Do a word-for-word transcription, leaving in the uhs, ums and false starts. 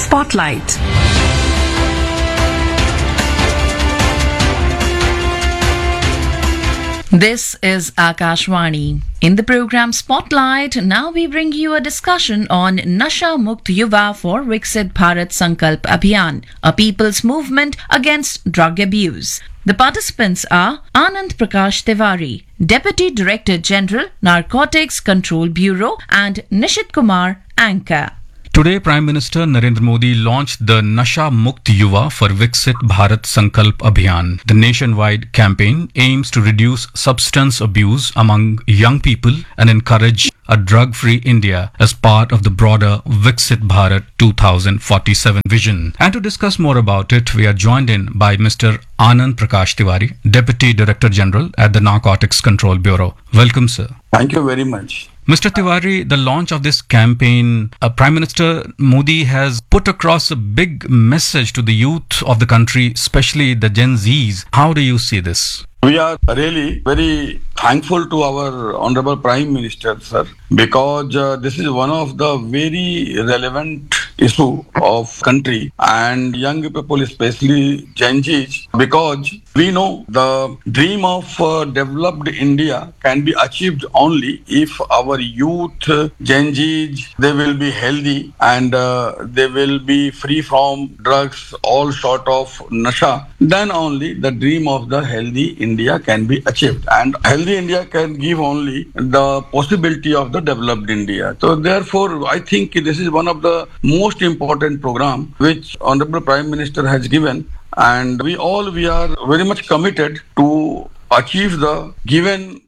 Spotlight. This is Akashvani. In the program Spotlight, now we bring you a discussion on Nasha Mukt Yuva for Viksit Bharat Sankalp Abhiyan, a people's movement against drug abuse. The participants are Anand Prakash Tiwari, Deputy Director General, Narcotics Control Bureau, and Nishit Kumar, Anchor. Today, Prime Minister Narendra Modi launched the Nasha Mukt Yuva for Viksit Bharat Sankalp Abhiyan. The nationwide campaign aims to reduce substance abuse among young people and encourage a drug-free India as part of the broader Viksit Bharat twenty forty-seven vision. And to discuss more about it, we are joined in by Mister Anand Prakash Tiwari, Deputy Director General at the Narcotics Control Bureau. Welcome, sir. Thank you very much. Mister Tiwari, the launch of this campaign, uh, Prime Minister Modi has put across a big message to the youth of the country, especially the Gen Zs. How do you see this? We are really very thankful to our Honorable Prime Minister, sir, because uh, this is one of the very relevant issue of country and young people, especially Gen Zs, because we know the dream of uh, developed India can be achieved only if our youth, uh, Gen Zs, they will be healthy and uh, they will be free from drugs, all sort of nasha. Then only the dream of the healthy India can be achieved. And healthy India can give only the possibility of the developed India. So therefore, I think this is one of the most important program which Honorable Prime Minister has given. And we all, we are very much committed to achieve the given